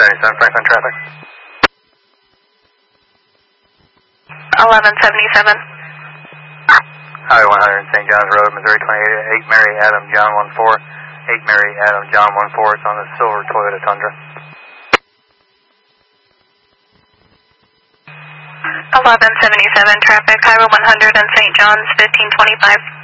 1177 Franklin traffic. 1177. Highway 100 St. John's Road, Missouri 28, 8 Mary Adam John 14, 8 Mary Adam John 14, it's on the silver Toyota Tundra. 1177 traffic, Highway 100 and St. John's 1525.